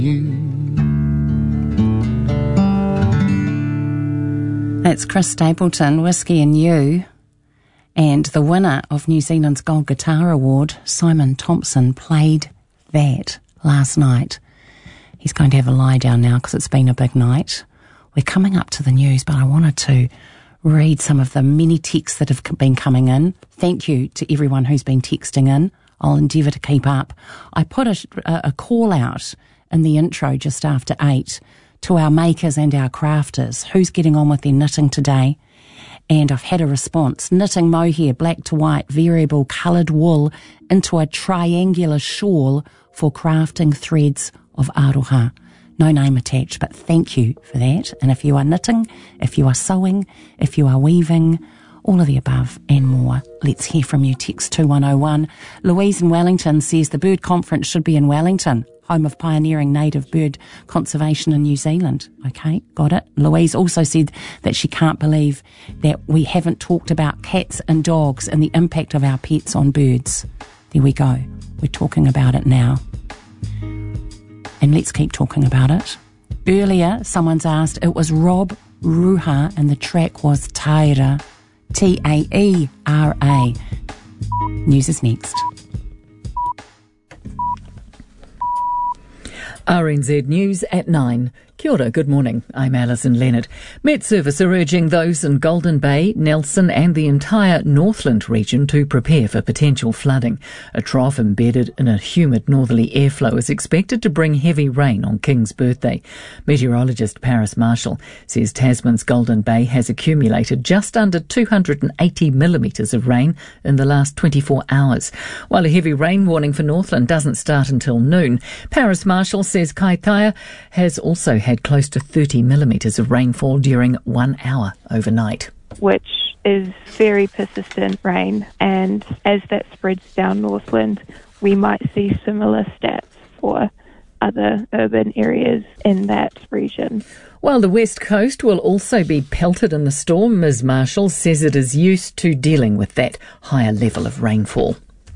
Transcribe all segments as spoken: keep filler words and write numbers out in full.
That's Chris Stapleton, Whiskey and You. And the winner of New Zealand's Gold Guitar Award, Simon Thompson, played that last night. He's going to have a lie down now because it's been a big night. We're coming up to the news, but I wanted to read some of the many texts that have been coming in. Thank you to everyone who's been texting in. I'll endeavour to keep up. I put a, a call out in the intro just after eight to our makers and our crafters. Who's getting on with their knitting today? And I've had a response. Knitting mohair, black to white, variable coloured wool into a triangular shawl for crafting threads of aroha. No name attached, but thank you for that. And if you are knitting, if you are sewing, if you are weaving, all of the above and more, let's hear from you. Text two one oh one. Louise in Wellington says the bird conference should be in Wellington, home of pioneering native bird conservation in New Zealand. Okay, got it. Louise also said that she can't believe that we haven't talked about cats and dogs and the impact of our pets on birds. There we go. We're talking about it now. And let's keep talking about it. Earlier, someone's asked, it was Rob Ruha and the track was Taira. T A E R A. News is next. R N Z News at nine. Kia ora, good morning. I'm Alison Leonard. Met Service are urging those in Golden Bay, Nelson and the entire Northland region to prepare for potential flooding. A trough embedded in a humid northerly airflow is expected to bring heavy rain on King's birthday. Meteorologist Paris Marshall says Tasman's Golden Bay has accumulated just under two hundred eighty millimetres of rain in the last twenty-four hours. While a heavy rain warning for Northland doesn't start until noon, Paris Marshall says Kaitaia has also had had close to thirty millimetres of rainfall during one hour overnight. Which is very persistent rain, and as that spreads down Northland, we might see similar stats for other urban areas in that region. While the West Coast will also be pelted in the storm, Miz Marshall says it is used to dealing with that higher level of rainfall.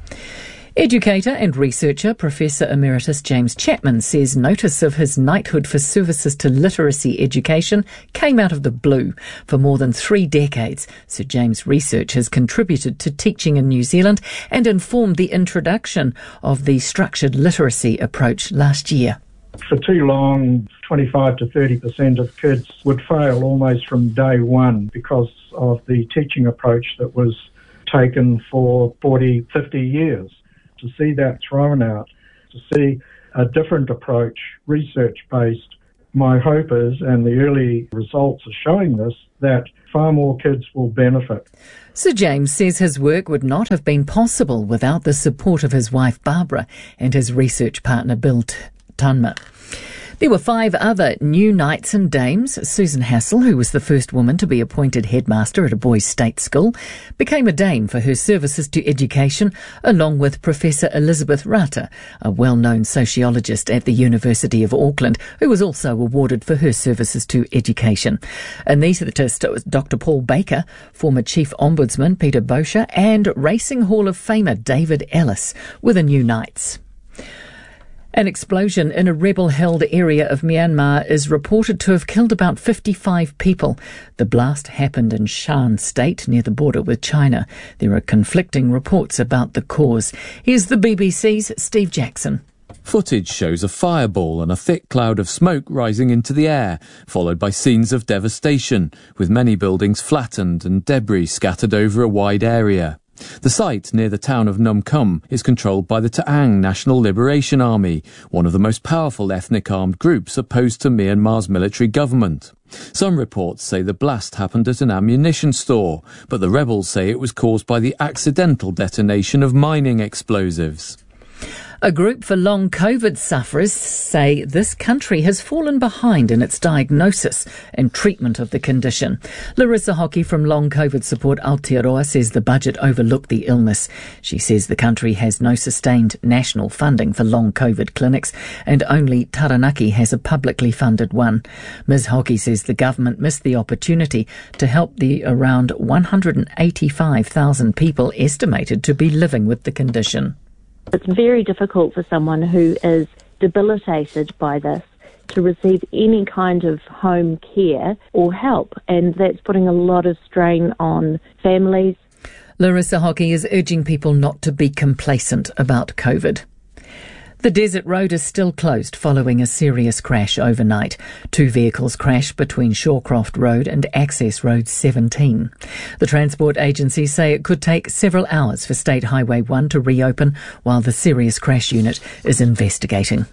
Educator and researcher Professor Emeritus James Chapman says notice of his knighthood for services to literacy education came out of the blue. For more than three decades, Sir James' research has contributed to teaching in New Zealand and informed the introduction of the structured literacy approach last year. For too long, twenty-five to thirty percent of kids would fail almost from day one because of the teaching approach that was taken for forty, fifty years. To see that thrown out, to see a different approach, research-based, my hope is, and the early results are showing this, that far more kids will benefit. Sir James says his work would not have been possible without the support of his wife Barbara and his research partner Bill Tunma. There were five other new knights and dames. Susan Hassel, who was the first woman to be appointed headmaster at a boys' state school, became a dame for her services to education, along with Professor Elizabeth Rata, a well-known sociologist at the University of Auckland, who was also awarded for her services to education. Anaesthetist was Doctor Paul Baker, former Chief Ombudsman Peter Boscher, and Racing Hall of Famer David Ellis were the new knights. An explosion in a rebel-held area of Myanmar is reported to have killed about fifty-five people. The blast happened in Shan State, near the border with China. There are conflicting reports about the cause. Here's the B B C's Steve Jackson. Footage shows a fireball and a thick cloud of smoke rising into the air, followed by scenes of devastation, with many buildings flattened and debris scattered over a wide area. The site, near the town of Num Kum, is controlled by the Ta'ang National Liberation Army, one of the most powerful ethnic armed groups opposed to Myanmar's military government. Some reports say the blast happened at an ammunition store, but the rebels say it was caused by the accidental detonation of mining explosives. A group for long COVID sufferers say this country has fallen behind in its diagnosis and treatment of the condition. Larissa Hockey from Long COVID Support Aotearoa says the budget overlooked the illness. She says the country has no sustained national funding for long COVID clinics and only Taranaki has a publicly funded one. Miz Hockey says the government missed the opportunity to help the around one hundred eighty-five thousand people estimated to be living with the condition. It's very difficult for someone who is debilitated by this to receive any kind of home care or help, and that's putting a lot of strain on families. Larissa Hockey is urging people not to be complacent about COVID. The Desert Road is still closed following a serious crash overnight. Two vehicles crashed between Shawcroft Road and Access Road seventeen. The transport agencies say it could take several hours for State Highway one to reopen while the serious crash unit is investigating.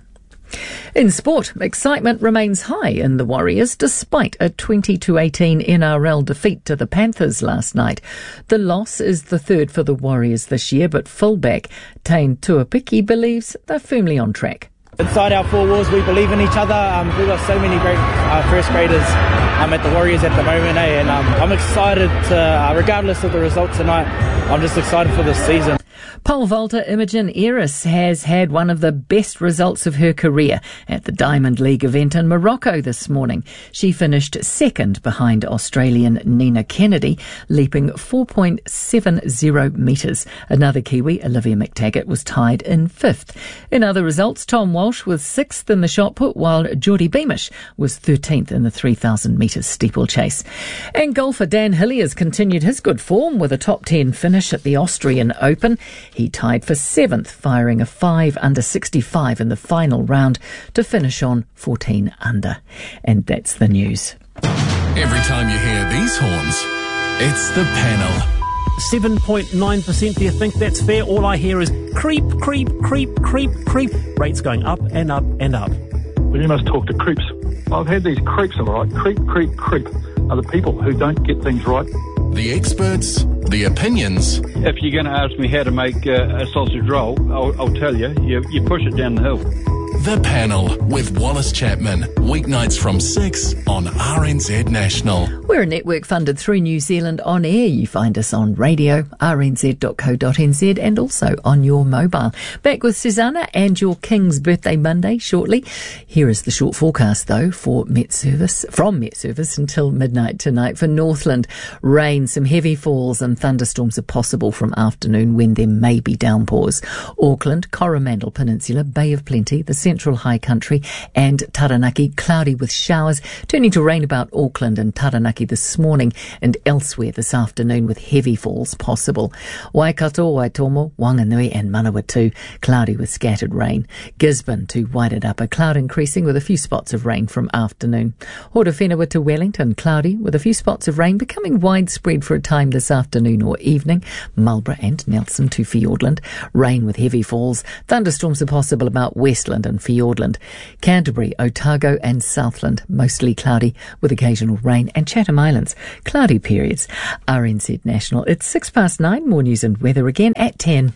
In sport, excitement remains high in the Warriors despite a twenty to eighteen N R L defeat to the Panthers last night. The loss is the third for the Warriors this year, but fullback Tane Tuapiki believes they're firmly on track. Inside our four walls, we believe in each other. Um, we've got so many great uh, first graders um, at the Warriors at the moment, eh? and um, I'm excited, to, uh, regardless of the result tonight, I'm just excited for this season. Pole vaulter Imogen Eris has had one of the best results of her career at the Diamond League event in Morocco this morning. She finished second behind Australian Nina Kennedy, leaping four point seven zero metres. Another Kiwi, Olivia McTaggart, was tied in fifth. In other results, Tom Walsh was sixth in the shot put, while Geordie Beamish was thirteenth in the three thousand metres steeplechase. And golfer Dan Hilliers continued his good form with a top ten finish at the Austrian Open. He tied for seventh, firing a five under sixty-five in the final round to finish on fourteen under. And that's the news. Every time you hear these horns, it's the panel. seven point nine percent. Do you think that's fair? All I hear is creep, creep, creep, creep, creep. Rates going up and up and up. Well, you must talk to creeps. I've had these creeps, all right. Creep, creep, creep are the people who don't get things right. The experts, the opinions. If you're going to ask me how to make uh, a sausage roll, I'll, I'll tell you, you, you push it down the hill. The Panel with Wallace Chapman, weeknights from six on R N Z National. We're a network funded through New Zealand On Air. You find us on radio, r n z dot co dot n z, and also on your mobile. Back with Susanna and your King's Birthday Monday shortly. Here is the short forecast, though, for Met Service, from Met Service until midnight tonight. For Northland, rain, some heavy falls and thunderstorms are possible from afternoon when there may be downpours. Auckland, Coromandel Peninsula, Bay of Plenty, the Central High Country and Taranaki, cloudy with showers, turning to rain about Auckland and Taranaki this morning and elsewhere this afternoon with heavy falls possible. Waikato, Waitomo, Wanganui and Manawatu, cloudy with scattered rain. Gisborne to Wairarapa, cloud increasing with a few spots of rain from afternoon. Hortowhenua to Wellington, cloudy with a few spots of rain becoming widespread for a time this afternoon or evening. Marlborough and Nelson to Fiordland, rain with heavy falls. Thunderstorms are possible about Westland and Fiordland. Canterbury, Otago and Southland, mostly cloudy with occasional rain. And Chatham Islands, cloudy periods. R N Z National. It's six past nine. More news and weather again at ten.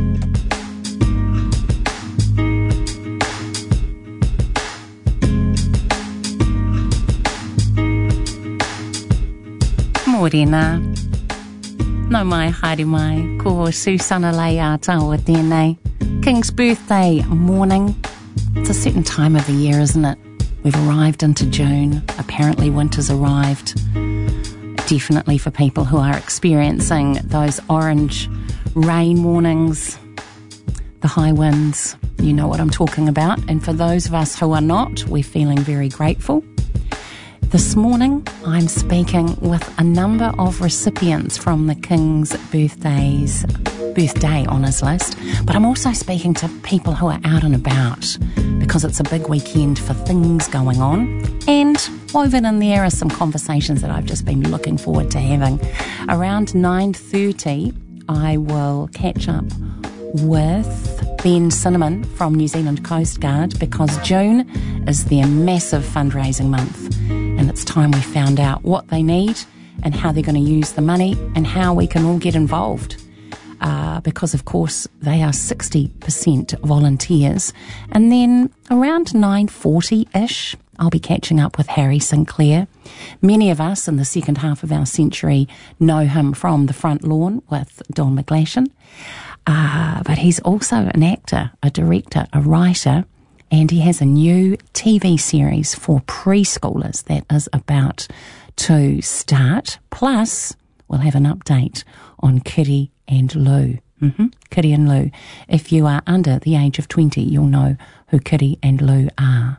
Morena. No mai haere mai, ko Susana lei a taua tēnei. King's Birthday morning. It's a certain time of the year, isn't it? We've arrived into June. Apparently winter's arrived. Definitely for people who are experiencing those orange rain warnings, the high winds, you know what I'm talking about. And for those of us who are not, we're feeling very grateful. This morning, I'm speaking with a number of recipients from the King's Birthdays, birthday honours list, but I'm also speaking to people who are out and about because it's a big weekend for things going on. And woven in there are some conversations that I've just been looking forward to having. Around nine thirty, I will catch up with Ben Cinnamon from New Zealand Coast Guard because June is their massive fundraising month. And it's time we found out what they need and how they're going to use the money and how we can all get involved. Uh, because, of course, they are sixty percent volunteers. And then around nine forty-ish, I'll be catching up with Harry Sinclair. Many of us in the second half of our century know him from The Front Lawn with Don McGlashan. Uh, but he's also an actor, a director, a writer. And he has a new T V series for preschoolers that is about to start. Plus, we'll have an update on Kitty and Lou. Mm-hmm. Kiri and Lou. If you are under the age of twenty, you'll know who Kiri and Lou are.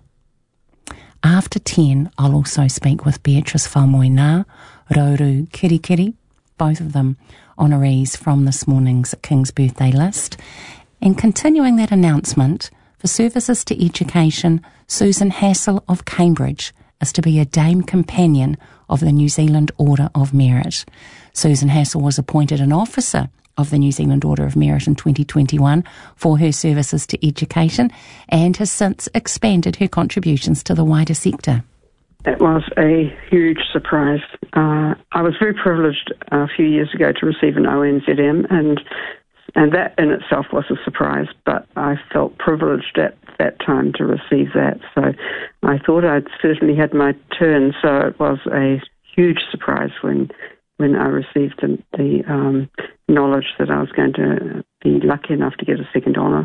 After ten, I'll also speak with Beatrice Falmoina, Rauru Kirikiri, both of them honorees from this morning's King's Birthday list. And continuing that announcement, for services to education, Susan Hassel of Cambridge is to be a Dame Companion of the New Zealand Order of Merit. Susan Hassel was appointed an officer of the New Zealand Order of Merit in twenty twenty-one for her services to education and has since expanded her contributions to the wider sector. That was a huge surprise. Uh, I was very privileged a few years ago to receive an O N Z M, and and that in itself was a surprise, but I felt privileged at that time to receive that. So I thought I'd certainly had my turn, so it was a huge surprise when when I received the, the um, knowledge that I was going to be lucky enough to get a second honour.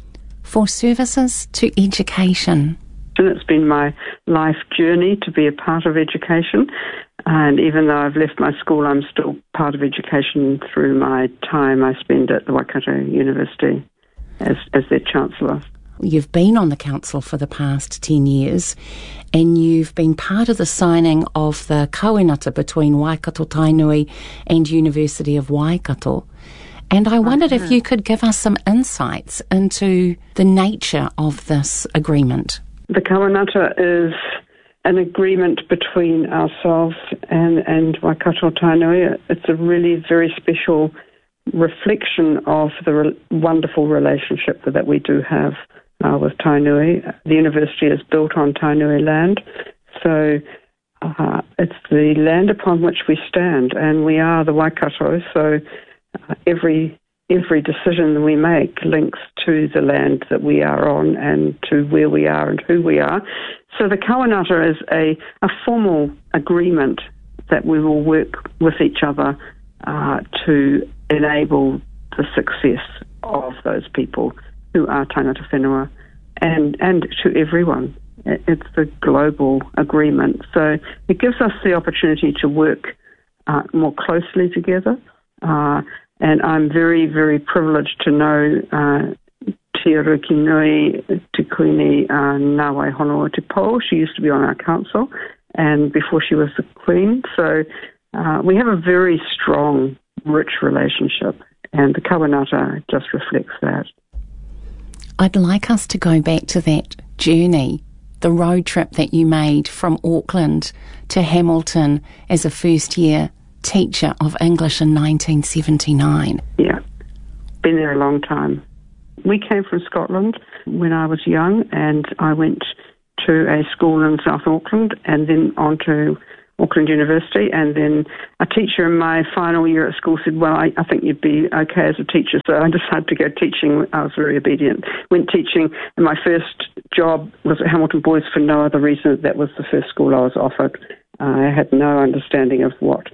For services to education. And it's been my life journey to be a part of education. And even though I've left my school, I'm still part of education through my time I spend at the Waikato University as, as their Chancellor. You've been on the council for the past ten years, and you've been part of the signing of the kawenata between Waikato Tainui and University of Waikato. And I wondered if you could give us some insights into the nature of this agreement. The kawenata is an agreement between ourselves and, and Waikato Tainui. It's a really very special reflection of the re- wonderful relationship that we do have uh, with Tainui. The university is built on Tainui land, so uh, it's the land upon which we stand, and we are the Waikato, so uh, every every decision that we make links to the land that we are on and to where we are and who we are. So the kawenata is a, a formal agreement that we will work with each other uh, to enable the success of those people who are tangata whenua and, and to everyone. It's the global agreement. So it gives us the opportunity to work uh, more closely together. Uh, and I'm very, very privileged to know uh, Te Aruki Nui Te Kuini uh, Ngāwai Honua Te Po. She used to be on our council and before she was the Queen. So uh, we have a very strong, rich relationship, and the kawenata just reflects that. I'd like us to go back to that journey, the road trip that you made from Auckland to Hamilton as a first-year teacher of English in nineteen seventy-nine. Yeah, been there a long time. We came from Scotland when I was young, and I went to a school in South Auckland and then on to Auckland University, and then a teacher in my final year at school said, well, I, I think you'd be okay as a teacher, so I decided to go teaching. I was very obedient. Went teaching, and my first job was at Hamilton Boys for no other reason. That was the first school I was offered. I had no understanding of what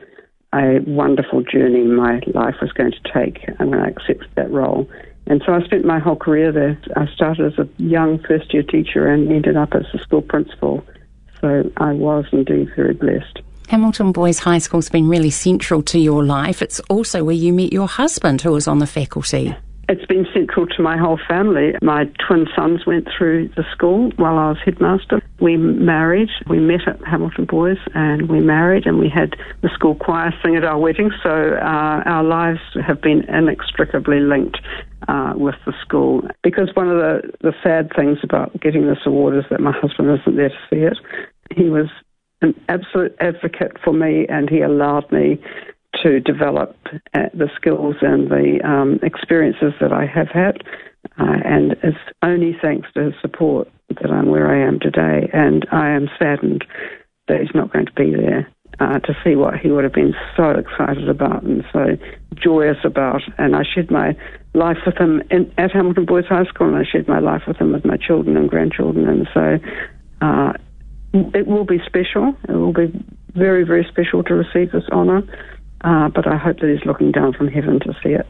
a wonderful journey my life was going to take when I accepted that role. And so I spent my whole career there. I started as a young first-year teacher and ended up as the school principal. So I was indeed very blessed. Hamilton Boys High School's been really central to your life. It's also where you met your husband, who was on the faculty. It's been central to my whole family. My twin sons went through the school while I was headmaster. We married. We met at Hamilton Boys and we married, and we had the school choir sing at our wedding. So uh, our lives have been inextricably linked uh, with the school. Because one of the, the sad things about getting this award is that my husband isn't there to see it. He was an absolute advocate for me, and he allowed me to develop uh, the skills and the um, experiences that I have had. Uh, and it's only thanks to his support that I'm where I am today. And I am saddened that he's not going to be there uh, to see what he would have been so excited about and so joyous about. And I shared my life with him in, at Hamilton Boys High School, and I shared my life with him with my children and grandchildren. And so uh, it will be special. It will be very, very special to receive this honour. Uh, but I hope that he's looking down from heaven to see it.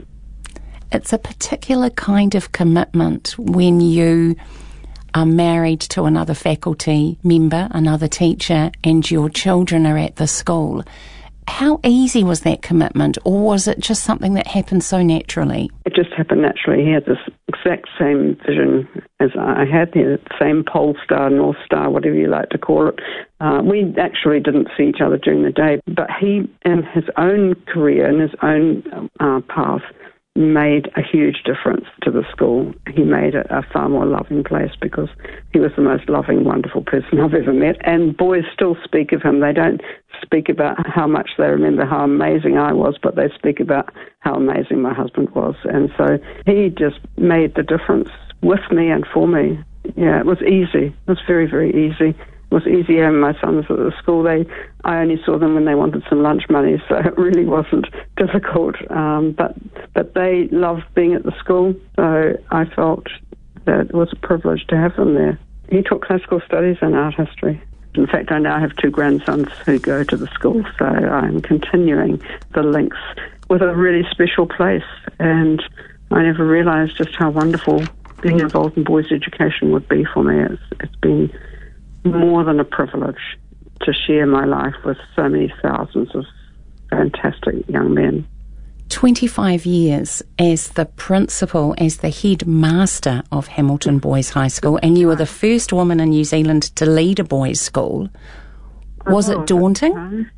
It's a particular kind of commitment when you are married to another faculty member, another teacher, and your children are at the school. How easy was that commitment, or was it just something that happened so naturally? It just happened naturally. He had this exact same vision as I had, the same pole star, north star, whatever you like to call it. Uh, we actually didn't see each other during the day, but he, in his own career, in his own uh, path, made a huge difference to the school. He made it a far more loving place because he was the most loving, wonderful person I've ever met. And boys still speak of him. They don't speak about how much they remember how amazing I was, but they speak about how amazing my husband was. And so he just made the difference with me and for me. Yeah, it was easy. It was very, very easy. It was easy having my sons at the school. They, I only saw them when they wanted some lunch money, so it really wasn't difficult. Um, but but they loved being at the school, so I felt that it was a privilege to have them there. He taught classical studies and art history. In fact, I now have two grandsons who go to the school, so I'm continuing the links with a really special place. And I never realised just how wonderful being involved in boys' education would be for me. It's, it's been more than a privilege to share my life with so many thousands of fantastic young men. twenty-five years as the principal, as the head master of Hamilton Boys High School, and you were the first woman in New Zealand to lead a boys' school. Was it daunting?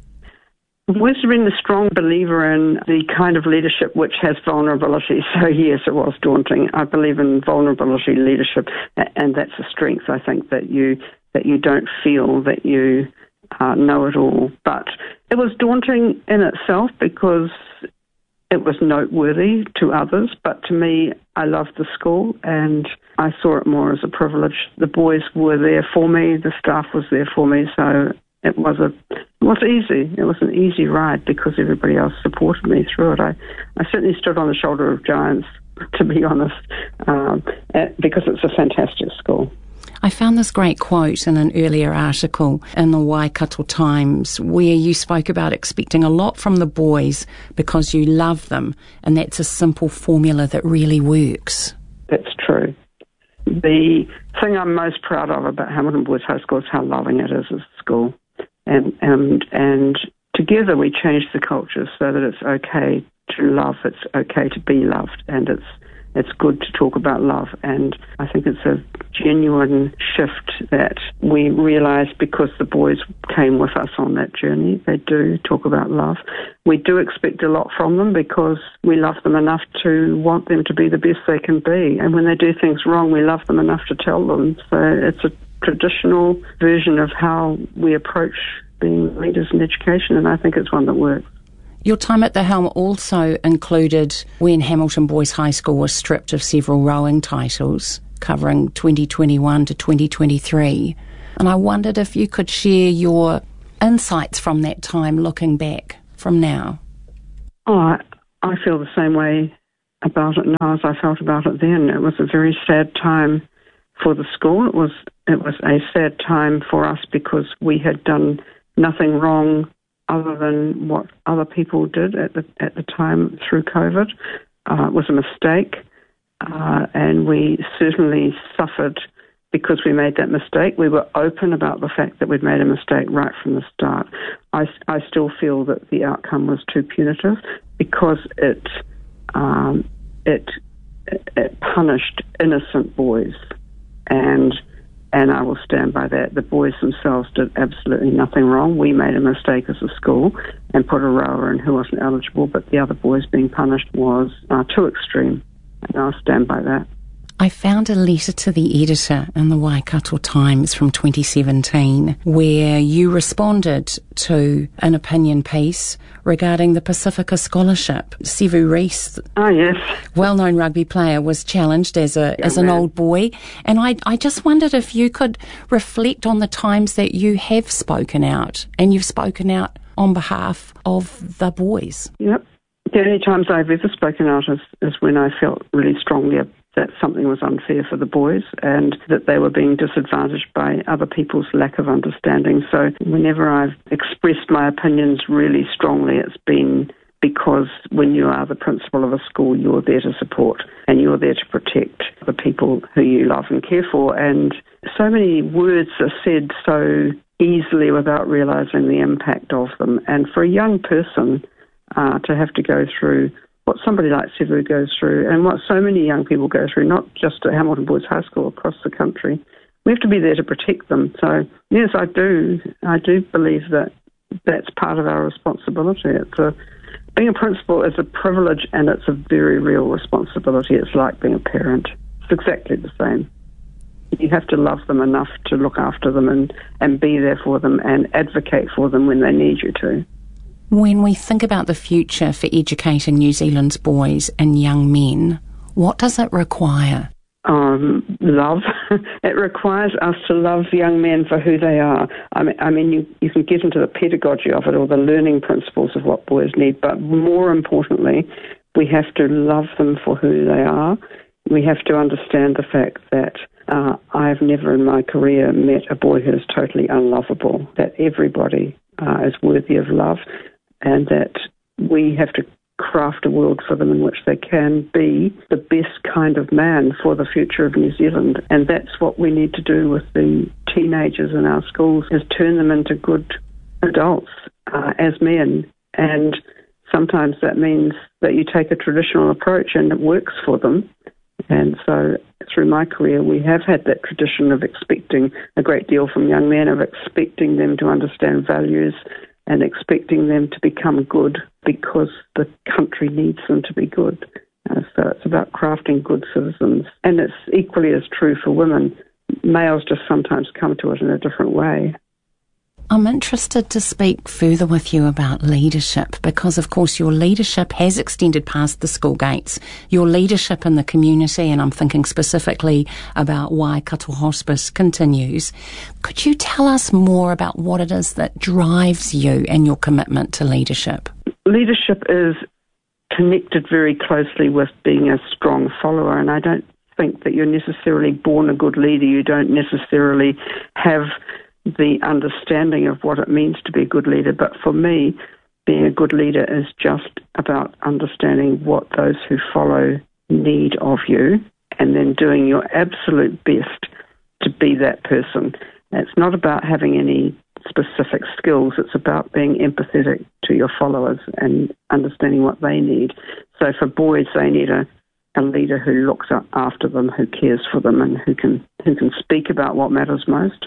I've always been a strong believer in the kind of leadership which has vulnerability. So yes, it was daunting. I believe in vulnerability leadership, and that's a strength, I think, that you that you don't feel that you uh, know it all. But it was daunting in itself because it was noteworthy to others, but to me, I loved the school and I saw it more as a privilege. The boys were there for me, the staff was there for me, so it was a it was easy. It was an easy ride because everybody else supported me through it. I, I certainly stood on the shoulder of giants, to be honest, um, because it's a fantastic school. I found this great quote in an earlier article in the Waikato Times where you spoke about expecting a lot from the boys because you love them, and that's a simple formula that really works. That's true. The thing I'm most proud of about Hamilton Boys High School is how loving it is as a school. And, and, and together we changed the culture so that it's okay to love, it's okay to be loved, and it's It's good to talk about love, and I think it's a genuine shift that we realise because the boys came with us on that journey. They do talk about love. We do expect a lot from them because we love them enough to want them to be the best they can be, and when they do things wrong, we love them enough to tell them. So it's a traditional version of how we approach being leaders in education, and I think it's one that works. Your time at the helm also included when Hamilton Boys High School was stripped of several rowing titles, covering twenty twenty-one to twenty twenty-three. And I wondered if you could share your insights from that time looking back from now. Oh, I, I feel the same way about it now as I felt about it then. It was a very sad time for the school. It was, it was a sad time for us because we had done nothing wrong other than what other people did at the at the time through COVID. Uh, it was a mistake, uh, and we certainly suffered because we made that mistake. We were open about the fact that we'd made a mistake right from the start. I, I still feel that the outcome was too punitive because it um, it, it punished innocent boys, and And I will stand by that. The boys themselves did absolutely nothing wrong. We made a mistake as a school and put a rower in who wasn't eligible, but the other boys being punished was uh, too extreme. And I'll stand by that. I found a letter to the editor in the Waikato Times from twenty seventeen where you responded to an opinion piece regarding the Pacifica Scholarship. Sevu Reece, oh, yes. well-known rugby player, was challenged as a Young as an man. old boy. And I, I just wondered if you could reflect on the times that you have spoken out, and you've spoken out on behalf of the boys. Yep. The only times I've ever spoken out is, is when I felt really strongly that something was unfair for the boys and that they were being disadvantaged by other people's lack of understanding. So whenever I've expressed my opinions really strongly, it's been because when you are the principal of a school, you're there to support and you're there to protect the people who you love and care for. And so many words are said so easily without realising the impact of them. And for a young person uh, to have to go through what somebody like Sevu goes through and what so many young people go through, not just at Hamilton Boys High School, across the country, we have to be there to protect them. So, yes, I do. I do believe that that's part of our responsibility. It's a Being a principal is a privilege and it's a very real responsibility. It's like being a parent. It's exactly the same. You have to love them enough to look after them and, and be there for them and advocate for them when they need you to. When we think about the future for educating New Zealand's boys and young men, what does it require? Um, love. It requires us to love young men for who they are. I mean, I mean you, you can get into the pedagogy of it or the learning principles of what boys need, but more importantly, we have to love them for who they are. We have to understand the fact that uh, I've never in my career met a boy who is totally unlovable, that everybody uh, is worthy of love, and that we have to craft a world for them in which they can be the best kind of man for the future of New Zealand. And that's what we need to do with the teenagers in our schools, is turn them into good adults uh, as men. And sometimes that means that you take a traditional approach and it works for them. And so through my career, we have had that tradition of expecting a great deal from young men, of expecting them to understand values and expecting them to become good because the country needs them to be good. Uh, so it's about crafting good citizens. And it's equally as true for women. Males just sometimes come to it in a different way. I'm interested to speak further with you about leadership because, of course, your leadership has extended past the school gates. Your leadership in the community, and I'm thinking specifically about Waikato Hospice, continues. Could you tell us more about what it is that drives you and your commitment to leadership? Leadership is connected very closely with being a strong follower, and I don't think that you're necessarily born a good leader. You don't necessarily have the understanding of what it means to be a good leader. But for me, being a good leader is just about understanding what those who follow need of you and then doing your absolute best to be that person. It's not about having any specific skills. It's about being empathetic to your followers and understanding what they need. So for boys, they need a, a leader who looks up after them, who cares for them, and who can who can speak about what matters most,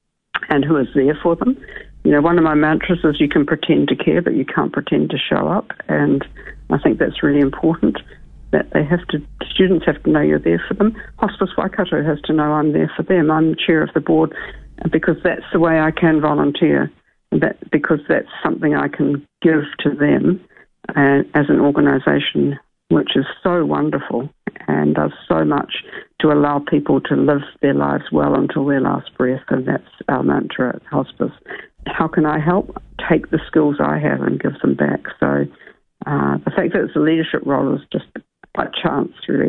and who is there for them. You know, one of my mantras is you can pretend to care, but you can't pretend to show up. And I think that's really important, that they have to, students have to know you're there for them. Hospice Waikato has to know I'm there for them. I'm the chair of the board because that's the way I can volunteer, that because that's something I can give to them uh, as an organisation, which is so wonderful and does so much to allow people to live their lives well until their last breath, and that's our mantra at Hospice. How can I help? Take the skills I have and give them back. So uh, the fact that it's a leadership role is just by chance, really.